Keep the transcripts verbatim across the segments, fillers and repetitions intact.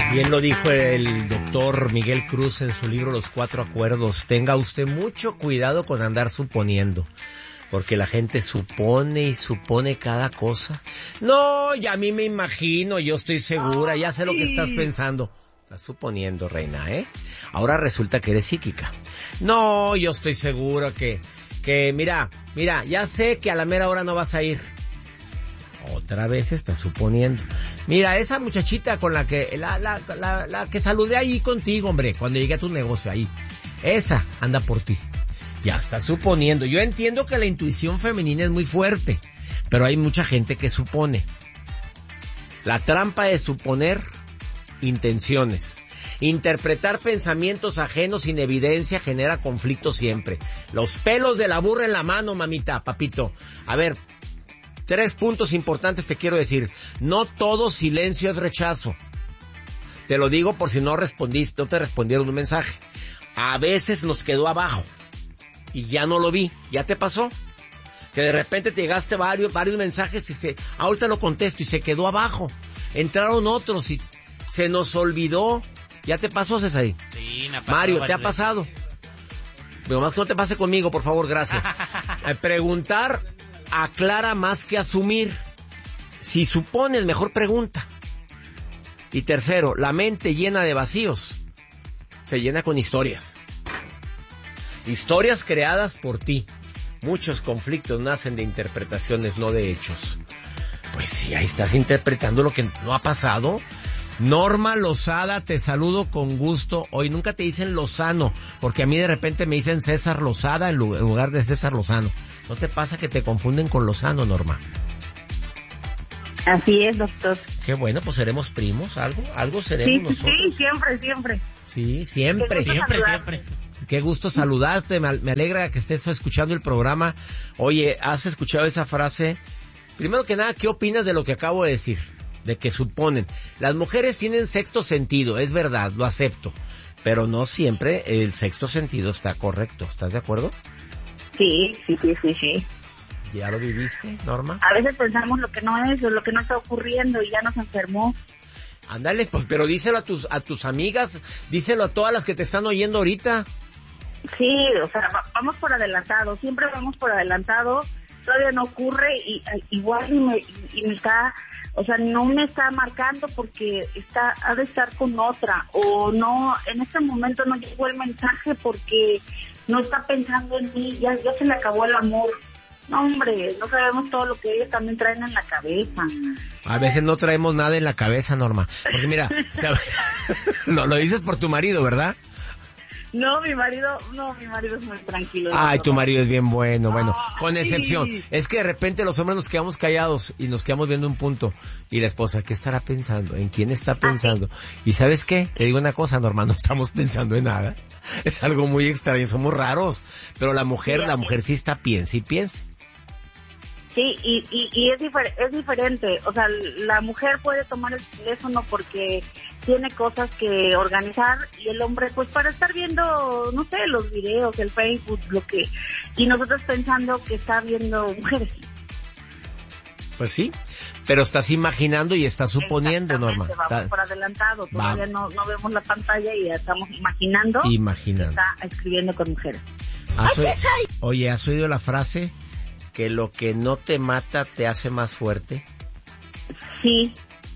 Bien lo dijo el doctor Miguel Cruz en su libro Los Cuatro Acuerdos. Tenga usted mucho cuidado con andar suponiendo, porque la gente supone y supone cada cosa. No, ya a mí me imagino, yo estoy segura, ya sé lo que estás pensando. Estás suponiendo, reina, ¿eh? Ahora resulta que eres psíquica. No, yo estoy seguro que, que, mira, mira, ya sé que a la mera hora no vas a ir. Otra vez estás suponiendo. Mira, esa muchachita con la que la, la, la, la que saludé ahí contigo, hombre, cuando llegué a tu negocio ahí, esa anda por ti. Ya estás suponiendo. Yo entiendo que la intuición femenina es muy fuerte, pero hay mucha gente que supone. La trampa es suponer intenciones. Interpretar pensamientos ajenos sin evidencia genera conflicto siempre. Los pelos de la burra en la mano, mamita, papito. A ver, tres puntos importantes te quiero decir. No todo silencio es rechazo. Te lo digo por si no respondiste, no te respondieron un mensaje. A veces nos quedó abajo y ya no lo vi. ¿Ya te pasó? Que de repente te llegaste varios, varios mensajes y se, ahorita lo contesto y se quedó abajo. Entraron otros y se nos olvidó. ¿Ya te pasó, César? Sí, me ha pasado. Mario, ¿te ha pasado? Pero más que no te pase conmigo, por favor, gracias. eh, preguntar aclara más que asumir. Si supones, mejor pregunta. Y tercero, la mente llena de vacíos se llena con historias. Historias creadas por ti. Muchos conflictos nacen de interpretaciones, no de hechos. Pues sí, ahí estás interpretando lo que no ha pasado. Norma Lozada, te saludo con gusto. Hoy nunca te dicen Lozano, porque a mí de repente me dicen César Lozada en lugar de César Lozano. ¿No te pasa que te confunden con Lozano, Norma? Así es, doctor. Qué bueno, pues seremos primos, algo, algo seremos sí, nosotros. Sí, siempre, siempre. Sí, siempre. Siempre, siempre. Qué gusto saludarte, me, me alegra que estés escuchando el programa. Oye, ¿has escuchado esa frase? Primero que nada, ¿qué opinas de lo que acabo de decir? De que suponen. Las mujeres tienen sexto sentido, es verdad, lo acepto. Pero no siempre el sexto sentido está correcto. ¿Estás de acuerdo? Sí, sí, sí, sí, sí. ¿Ya lo viviste, Norma? A veces pensamos lo que no es o lo que no está ocurriendo y ya nos enfermó. Ándale, pues, pero díselo a tus a tus amigas, díselo a todas las que te están oyendo ahorita. Sí, o sea, vamos por adelantado, siempre vamos por adelantado. Todavía no ocurre y igual y me, y me está, o sea, no me está marcando porque está, ha de estar con otra, o no, en este momento no llegó el mensaje porque no está pensando en mí, ya, ya se le acabó el amor. No, hombre, no sabemos todo lo que ellos también traen en la cabeza. A veces no traemos nada en la cabeza, Norma, porque mira, lo, lo dices por tu marido, ¿verdad? No, mi marido, no, mi marido es muy tranquilo. Ay, tu marido es bien bueno, bueno, con Ay. excepción. Es que de repente los hombres nos quedamos callados y nos quedamos viendo un punto. Y la esposa, ¿qué estará pensando? ¿En quién está pensando? ¿Y sabes qué? Te digo una cosa, Norma, no estamos pensando en nada. Es algo muy extraño, somos raros. Pero la mujer, la mujer sí está piensa y piensa. Sí, y, y, y es, difer- es diferente. O sea, la mujer puede tomar el teléfono porque tiene cosas que organizar y el hombre pues para estar viendo, no sé, los videos, el Facebook, lo que... Y nosotros pensando que está viendo mujeres. Pues sí, pero estás imaginando y estás suponiendo, Norma. Vamos Está... por adelantado, todavía no, no vemos la pantalla y ya estamos imaginando. Imaginando. Que está escribiendo con mujeres. ¿Has oído... Oye, ¿has oído la frase que lo que no te mata te hace más fuerte? Sí.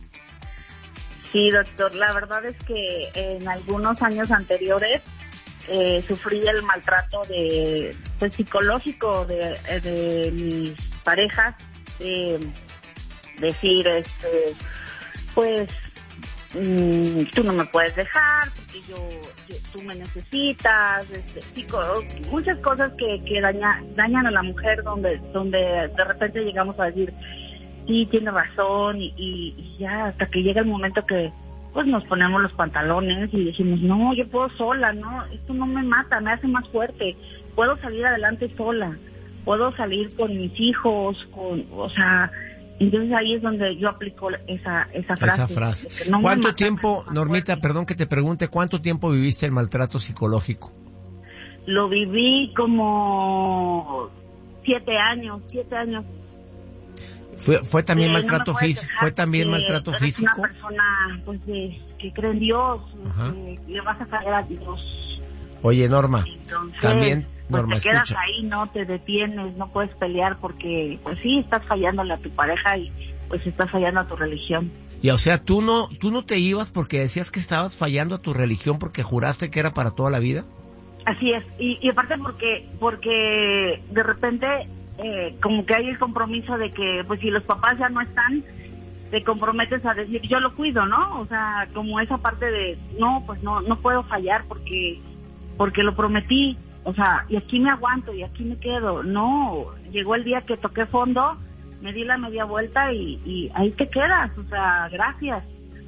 Sí, doctor, la verdad es que en algunos años anteriores eh, sufrí el maltrato de pues psicológico de, de mis parejas, de decir, este, pues, mmm, tú no me puedes dejar porque yo, yo tú me necesitas, este, psico, muchas cosas que, que daña, dañan a la mujer, donde, donde de repente llegamos a decir, sí, tiene razón, y, y, y ya hasta que llega el momento que pues nos ponemos los pantalones y decimos, no, yo puedo sola, no, esto no me mata, me hace más fuerte, puedo salir adelante sola, puedo salir con mis hijos, con, o sea, entonces ahí es donde yo aplico esa esa frase. Esa frase. No ¿Cuánto tiempo, Normita, fuerte. Perdón que te pregunte, cuánto tiempo viviste el maltrato psicológico? Lo viví como siete años, siete años. Fue, fue también Eh, no maltrato me puedes físico, dejar fue también porque maltrato eres físico. una persona, pues, de, que cree en Dios, que le vas a fallar a Dios. Oye, Norma, Entonces, también, pues Norma, te quedas escucha. ahí, no te detienes, no puedes pelear porque, pues sí, estás fallándole a tu pareja y pues estás fallando a tu religión. Y o sea, tú no, tú no te ibas porque decías que estabas fallando a tu religión porque juraste que era para toda la vida. Así es, y, y aparte porque, porque de repente, eh, como que hay el compromiso de que, pues si los papás ya no están, te comprometes a decir, yo lo cuido, ¿no? O sea, como esa parte de, no, pues no, no puedo fallar porque, porque lo prometí, o sea, y aquí me aguanto y aquí me quedo. No, llegó el día que toqué fondo, me di la media vuelta y, y ahí te quedas, o sea, gracias.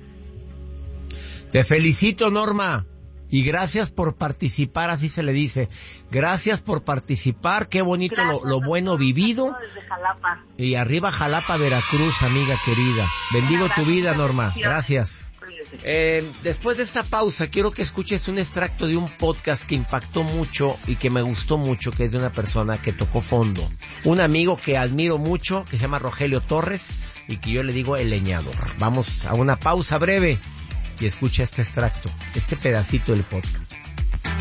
Te felicito, Norma. Y gracias por participar, así se le dice. Gracias por participar, qué bonito Gracias, lo, lo bueno doctor. vivido. Desde Jalapa. Y arriba Jalapa, Veracruz, amiga querida. Bendigo tu vida, Norma. Gracias. Eh, después de esta pausa, quiero que escuches un extracto de un podcast que impactó mucho y que me gustó mucho, que es de una persona que tocó fondo. Un amigo que admiro mucho, que se llama Rogelio Torres, y que yo le digo el leñador. Vamos a una pausa breve y escucha este extracto, este pedacito del podcast.